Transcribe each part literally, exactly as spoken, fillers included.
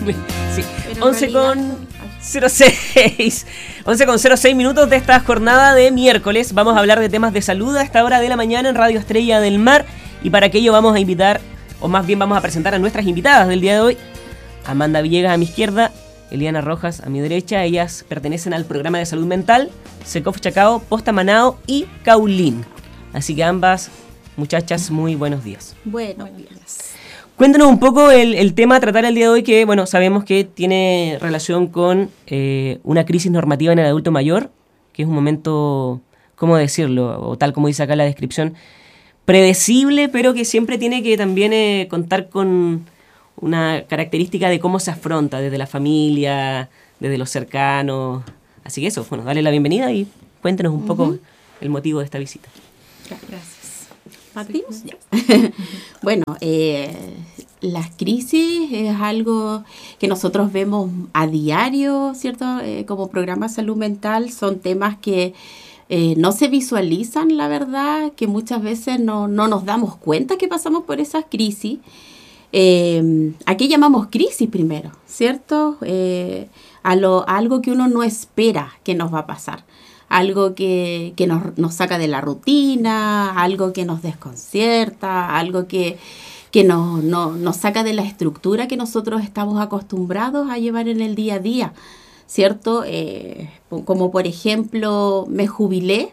Sí. once con cero seis. once con cero seis minutos de esta jornada de miércoles. Vamos a hablar de temas de salud a esta hora de la mañana en Radio Estrella del Mar. Y para aquello vamos a invitar, o más bien vamos a presentar a nuestras invitadas del día de hoy. Amanda Villegas a mi izquierda, Eliana Rojas a mi derecha. Ellas pertenecen al programa de salud mental Secof Chacao, Posta Manao y Caulín. Así que ambas muchachas, muy buenos días. Buenos días. Cuéntanos un poco el, el tema a tratar el día de hoy, que bueno, sabemos que tiene relación con eh, una crisis normativa en el adulto mayor, que es un momento, ¿cómo decirlo? O tal como dice acá la descripción, predecible, pero que siempre tiene que también eh, contar con una característica de cómo se afronta desde la familia, desde los cercanos. Así que eso, bueno, dale la bienvenida y cuéntanos un uh-huh. poco el motivo de esta visita. Gracias. ¿Partimos? Ya. Bueno, eh, las crisis es algo que nosotros vemos a diario, ¿cierto? Eh, como programa de salud mental son temas que eh, no se visualizan, la verdad, que muchas veces no, no nos damos cuenta que pasamos por esas crisis. Eh, ¿A qué llamamos crisis primero? ¿Cierto? Eh, a, lo, a algo que uno no espera que nos va a pasar. Algo que, que nos, nos saca de la rutina, algo que nos desconcierta, algo que, que nos, no, nos saca de la estructura que nosotros estamos acostumbrados a llevar en el día a día, ¿cierto? Eh, como por ejemplo, me jubilé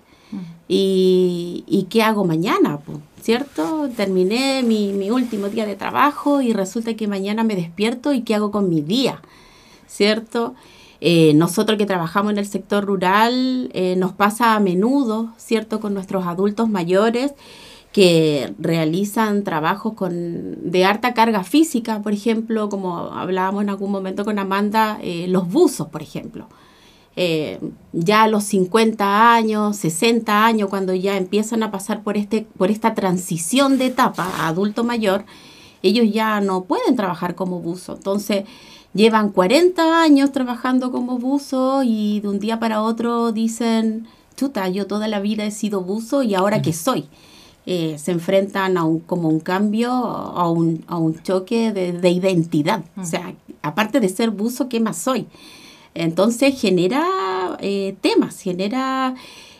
y, y ¿qué hago mañana? ¿Cierto? Terminé mi, mi último día de trabajo y resulta que mañana me despierto y ¿qué hago con mi día? ¿Cierto? Eh, nosotros que trabajamos en el sector rural, eh, nos pasa a menudo, ¿cierto?, con nuestros adultos mayores que realizan trabajos con, de alta carga física, por ejemplo, como hablábamos en algún momento con Amanda, eh, los buzos, por ejemplo. Eh, ya a los cincuenta años, sesenta años, cuando ya empiezan a pasar por, este, por esta transición de etapa a adulto mayor, ellos ya no pueden trabajar como buzo. Entonces, llevan cuarenta años trabajando como buzo y de un día para otro dicen, chuta, yo toda la vida he sido buzo y ahora qué soy. Eh, se enfrentan a un, como un cambio, a un, a un choque de, de identidad. Uh-huh. O sea, aparte de ser buzo, ¿qué más soy? Entonces genera eh, temas, genera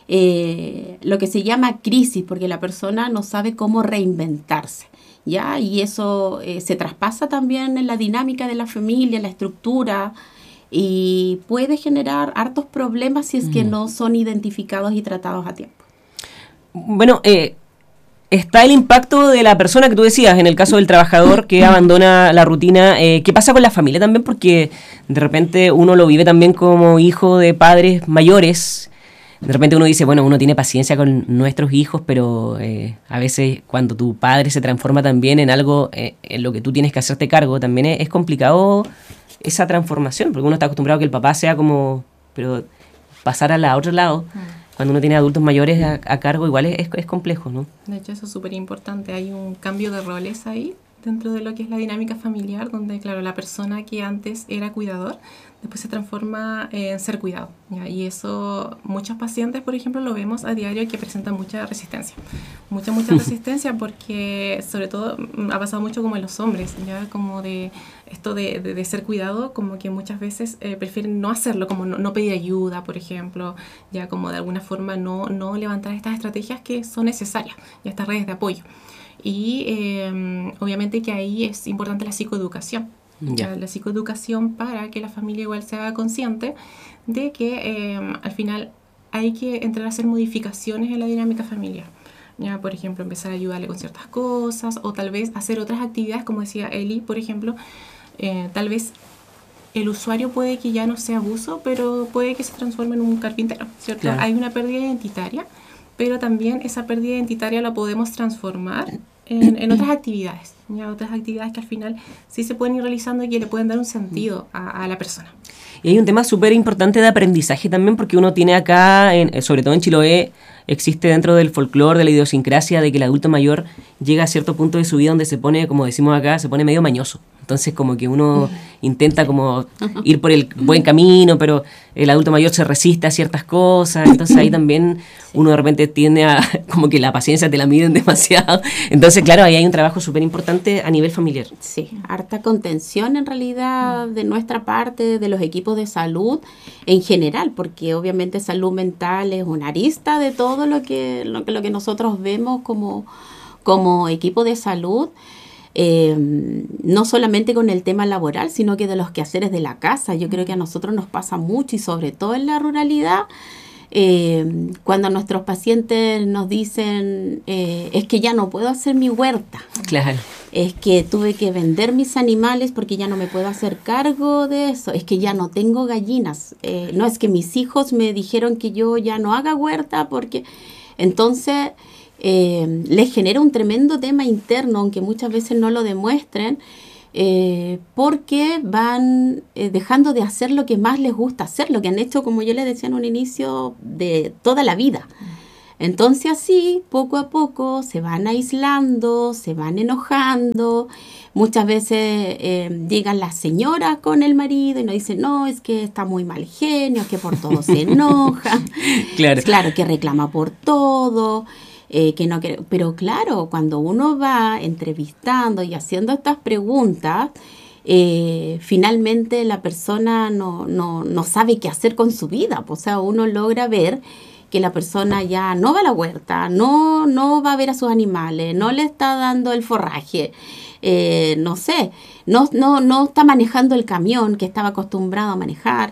eh, lo que se llama crisis, porque la persona no sabe cómo reinventarse. ¿Ya? Y eso eh, se traspasa también en la dinámica de la familia, en la estructura, y puede generar hartos problemas si es que mm. no son identificados y tratados a tiempo. Bueno, eh, está el impacto de la persona que tú decías, en el caso del trabajador que abandona la rutina. Eh, ¿qué pasa con la familia también? Porque de repente uno lo vive también como hijo de padres mayores. De repente uno dice, bueno, uno tiene paciencia con nuestros hijos, pero eh, a veces cuando tu padre se transforma también en algo eh, en lo que tú tienes que hacerte cargo, también es, es complicado esa transformación, porque uno está acostumbrado a que el papá sea como, pero pasar a la otro lado, mm. cuando uno tiene adultos mayores a, a cargo, igual es, es complejo, ¿no? De hecho, eso es súper importante, hay un cambio de roles ahí, dentro de lo que es la dinámica familiar, donde, claro, la persona que antes era cuidador, después se transforma en ser cuidado, ¿ya? Y eso, muchos pacientes, por ejemplo, lo vemos a diario que presentan mucha resistencia. Mucha, mucha resistencia porque, sobre todo, ha pasado mucho como en los hombres, ¿ya? Como de esto de, de, de ser cuidado, como que muchas veces eh, prefieren no hacerlo, como no, no pedir ayuda, por ejemplo, ya como de alguna forma no, no levantar estas estrategias que son necesarias, ya estas redes de apoyo. Y eh, obviamente que ahí es importante la psicoeducación. Yeah. La psicoeducación para que la familia igual se haga consciente de que eh, al final hay que entrar a hacer modificaciones en la dinámica familiar. Ya, por ejemplo, empezar a ayudarle con ciertas cosas o tal vez hacer otras actividades, como decía Eli, por ejemplo, eh, tal vez el usuario puede que ya no sea buzo, pero puede que se transforme en un carpintero, ¿cierto? Claro. Hay una pérdida identitaria, pero también esa pérdida identitaria la podemos transformar en, en otras actividades, ¿ya? Otras actividades que al final sí se pueden ir realizando y que le pueden dar un sentido a, a la persona. Y hay un tema súper importante de aprendizaje también, porque uno tiene acá, en, sobre todo en Chiloé, existe dentro del folclore, de la idiosincrasia, de que el adulto mayor llega a cierto punto de su vida donde se pone, como decimos acá, se pone medio mañoso. Entonces como que uno intenta como ir por el buen camino, pero el adulto mayor se resiste a ciertas cosas, entonces ahí también uno de repente tiende a, como que la paciencia te la miden demasiado. Entonces, claro, ahí hay un trabajo súper importante a nivel familiar. Sí, harta contención en realidad de nuestra parte, de los equipos de salud en general, porque obviamente salud mental es una arista de todo lo que, lo que, lo que nosotros vemos como, como equipo de salud. Eh, no solamente con el tema laboral, sino que de los quehaceres de la casa. Yo creo que a nosotros nos pasa mucho y sobre todo en la ruralidad, eh, cuando nuestros pacientes nos dicen eh, es que ya no puedo hacer mi huerta. Claro. Es que tuve que vender mis animales porque ya no me puedo hacer cargo de eso. Es que ya no tengo gallinas. Eh, no, es que mis hijos me dijeron que yo ya no haga huerta porque... Entonces... Eh, les genera un tremendo tema interno, aunque muchas veces no lo demuestren, eh, porque van eh, dejando de hacer lo que más les gusta hacer, lo que han hecho, como yo les decía en un inicio, de toda la vida. Entonces así, poco a poco, se van aislando, se van enojando. Muchas veces eh, llegan las señoras con el marido y nos dicen, no, es que está muy mal genio, es que por todo se enoja. Claro. Claro, que reclama por todo. Eh, que no quiere, pero claro, cuando uno va entrevistando y haciendo estas preguntas, eh, finalmente la persona no, no, no sabe qué hacer con su vida. O sea, uno logra ver que la persona ya no va a la huerta, no, no va a ver a sus animales, no le está dando el forraje, eh, no sé, no, no, no está manejando el camión que estaba acostumbrado a manejar,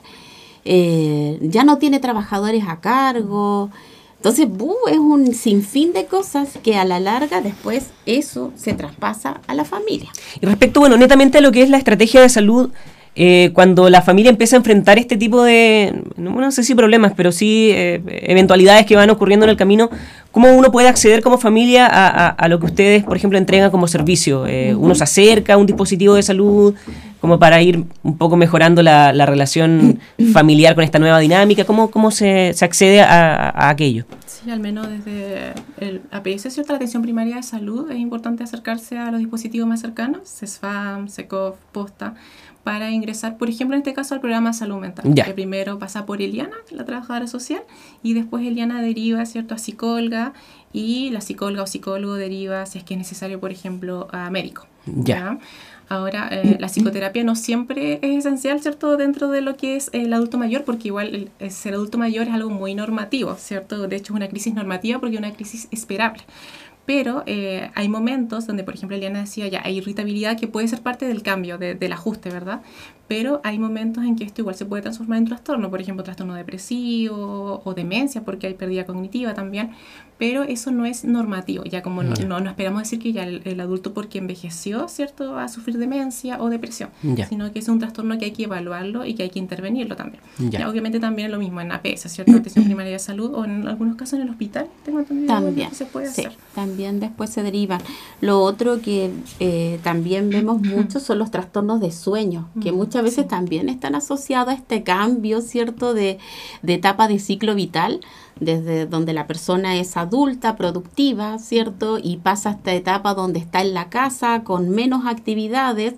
eh, ya no tiene trabajadores a cargo. Entonces, buh, es un sinfín de cosas que a la larga después eso se traspasa a la familia. Y respecto, bueno, netamente a lo que es la estrategia de salud, eh, cuando la familia empieza a enfrentar este tipo de, no, no sé si problemas, pero sí eh, eventualidades que van ocurriendo en el camino, ¿cómo uno puede acceder como familia a, a, a lo que ustedes, por ejemplo, entregan como servicio? Eh, ¿Uno se acerca a un dispositivo de salud como para ir un poco mejorando la, la relación familiar con esta nueva dinámica? ¿Cómo, cómo se, se accede a, a aquello? Sí, al menos desde el A P S, ¿cierto? La atención primaria de salud, es importante acercarse a los dispositivos más cercanos, CESFAM, SECOF, Posta, para ingresar, por ejemplo, en este caso al programa de salud mental, ya. Que primero pasa por Eliana, la trabajadora social, y después Eliana deriva, ¿cierto?, a psicóloga, y la psicóloga o psicólogo deriva, si es que es necesario, por ejemplo, a médico. Ya. ¿Ya? Ahora, eh, la psicoterapia no siempre es esencial, ¿cierto?, dentro de lo que es el adulto mayor, porque igual el, el ser adulto mayor es algo muy normativo, ¿cierto? De hecho, es una crisis normativa porque es una crisis esperable. Pero eh, hay momentos donde, por ejemplo, Eliana decía, ya hay irritabilidad que puede ser parte del cambio, de, del ajuste, ¿verdad? Pero hay momentos en que esto igual se puede transformar en trastorno, por ejemplo, trastorno depresivo o demencia, porque hay pérdida cognitiva también, pero eso no es normativo, ya como no, no, no esperamos decir que ya el, el adulto porque envejeció, ¿cierto?, va a sufrir demencia o depresión, ya. Sino que es un trastorno que hay que evaluarlo y que hay que intervenirlo también. Ya. Ya, obviamente también es lo mismo en A P S, ¿cierto?, atención primaria de salud, o en algunos casos en el hospital, tengo entendido También, que se puede sí, hacer. también después se derivan. Lo otro que eh, también vemos mucho son los trastornos de sueño, que muchas veces sí. también están asociados a este cambio, ¿cierto?, de, de etapa de ciclo vital, desde donde la persona es adulta, productiva, ¿cierto?, y pasa a esta etapa donde está en la casa con menos actividades,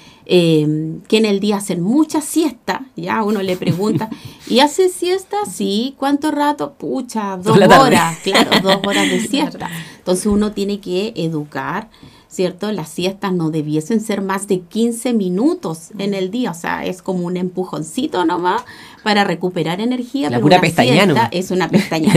eh, que en el día hacen mucha siesta, ya uno le pregunta, ¿y hace siesta? Sí, ¿cuánto rato? Pucha, dos horas, claro, dos horas de siesta. Entonces uno tiene que educar, ¿cierto? Las siestas no debiesen ser más de quince minutos en el día, o sea, es como un empujoncito nomás para recuperar energía. La pero pura una pestaña, ¿no? Es una pestaña,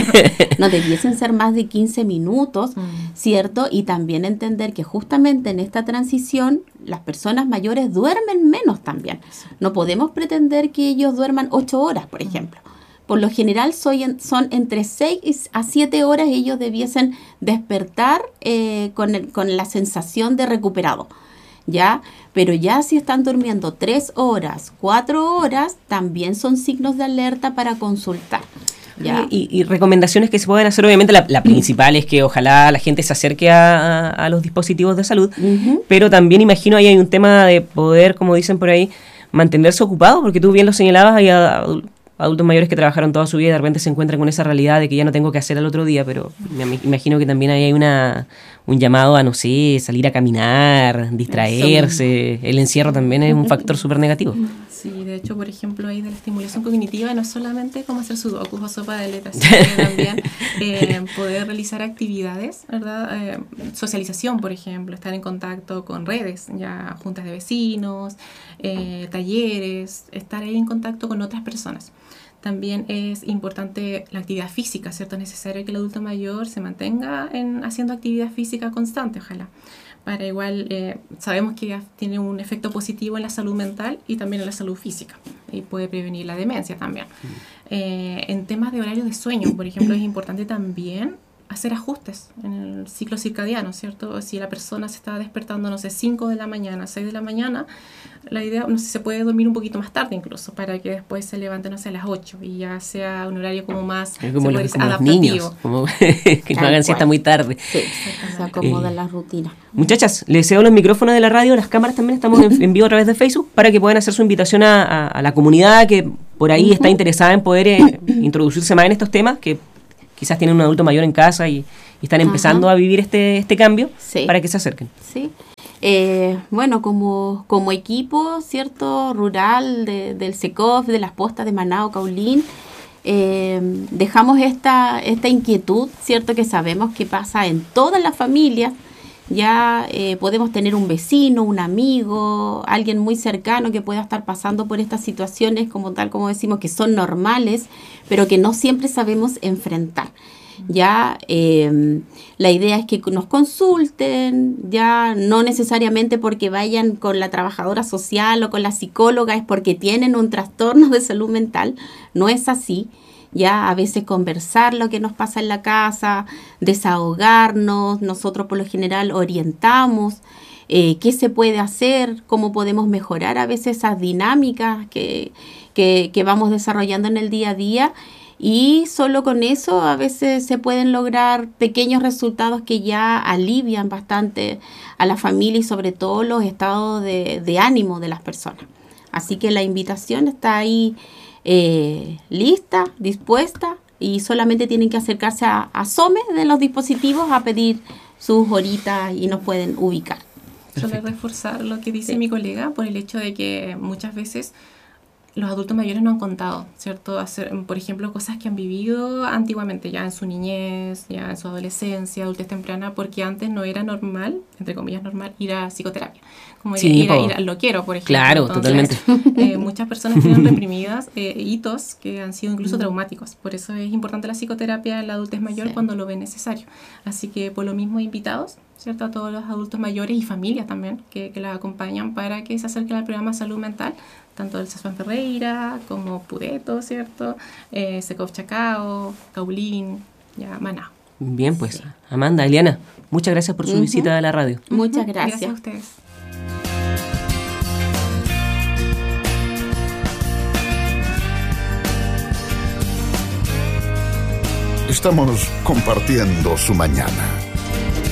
no debiesen ser más de quince minutos, ¿cierto? Y también entender que justamente en esta transición las personas mayores duermen menos también. No podemos pretender que ellos duerman ocho horas, por ejemplo. Por lo general soy en, son entre seis a siete horas ellos debiesen despertar eh, con, el, con la sensación de recuperado, ¿ya? Pero ya si están durmiendo tres horas, cuatro horas, también son signos de alerta para consultar, ¿ya? Y, y recomendaciones que se pueden hacer, obviamente la, la principal es que ojalá la gente se acerque a, a, a los dispositivos de salud, uh-huh. pero también imagino ahí hay un tema de poder, como dicen por ahí, mantenerse ocupado, porque tú bien lo señalabas, hay a, adultos mayores que trabajaron toda su vida y de repente se encuentran con esa realidad de que ya no tengo que hacer al otro día, pero me imagino que también ahí hay una, un llamado a, no sé, salir a caminar, distraerse. El encierro también es un factor súper negativo. Sí, de hecho, por ejemplo, ahí de la estimulación cognitiva no es solamente como hacer sudokus o sopa de letras, sino que también eh, poder realizar actividades, ¿verdad? Eh, socialización, por ejemplo, estar en contacto con redes, ya juntas de vecinos, eh, talleres, estar ahí en contacto con otras personas. También es importante la actividad física, ¿cierto? Es necesario que el adulto mayor se mantenga en, haciendo actividad física constante, ojalá. Para igual, eh, sabemos que tiene un efecto positivo en la salud mental y también en la salud física. Y puede prevenir la demencia también. Eh, en temas de horario de sueño, por ejemplo, es importante también hacer ajustes en el ciclo circadiano, ¿cierto? Si la persona se está despertando, no sé, cinco de la mañana, seis de la mañana, la idea, no sé, se puede dormir un poquito más tarde incluso, para que después se levante, no sé, a las ocho y ya sea un horario como más, es como, se los, decir, como los adaptativo. Niños, como que no hagan siesta muy tarde. Sí, se acomoda eh, la rutina. Muchachas, les cedo los micrófonos de la radio, las cámaras también, estamos en, en vivo a través de Facebook, para que puedan hacer su invitación a, a, a la comunidad que por ahí uh-huh. está interesada en poder eh, introducirse más en estos temas, que quizás tienen un adulto mayor en casa y, y están empezando Ajá. a vivir este, este cambio, sí. para que se acerquen. Sí. Eh, bueno, como, como equipo, ¿cierto? Rural de, del SECOF, de las postas de Manao, Caulín, eh, dejamos esta, esta inquietud, ¿cierto? Que sabemos que pasa en todas las familias. Ya eh, podemos tener un vecino, un amigo, alguien muy cercano que pueda estar pasando por estas situaciones, como tal como decimos, que son normales, pero que no siempre sabemos enfrentar. Ya eh, la idea es que nos consulten, ya no necesariamente porque vayan con la trabajadora social o con la psicóloga es porque tienen un trastorno de salud mental, no es así. Ya a veces conversar lo que nos pasa en la casa, desahogarnos, nosotros por lo general orientamos eh, qué se puede hacer, cómo podemos mejorar a veces esas dinámicas que, que, que vamos desarrollando en el día a día, y solo con eso a veces se pueden lograr pequeños resultados que ya alivian bastante a la familia y sobre todo los estados de, de ánimo de las personas. Así que la invitación está ahí Eh, lista, dispuesta, y solamente tienen que acercarse a, a SOME de los dispositivos a pedir sus horitas y nos pueden ubicar. Solo reforzar lo que dice sí. mi colega por el hecho de que muchas veces los adultos mayores no han contado, ¿cierto? Hacer, por ejemplo, cosas que han vivido antiguamente, ya en su niñez, ya en su adolescencia, adultez temprana, porque antes no era normal, entre comillas normal, ir a psicoterapia. Como ir, sí, ir, a, ir al loquero, por ejemplo. Claro, Entonces, totalmente. Eh, muchas personas tienen reprimidas eh, hitos que han sido incluso mm. traumáticos. Por eso es importante la psicoterapia en la adultez mayor sí. cuando lo ve necesario. Así que por lo mismo invitados, ¿cierto? A todos los adultos mayores y familias también que, que las acompañan para que se acerquen al programa Salud Mental, tanto del Saspan Ferreira como Pudeto, ¿cierto? Eh, SECOF Chacao, Caulín, ya Manao. Bien, pues, sí. Amanda, Eliana, muchas gracias por su uh-huh. visita a la radio. Muchas gracias. Gracias a ustedes. Estamos compartiendo su mañana.